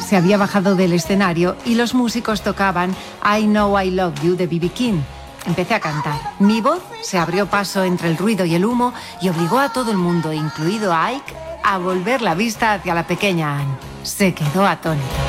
se había bajado del escenario y los músicos tocaban I Know I Love You de B.B. King. Empecé a cantar. Mi voz se abrió paso entre el ruido y el humo y obligó a todo el mundo, incluido a Ike, a volver la vista hacia la pequeña Anne. Se quedó atónito.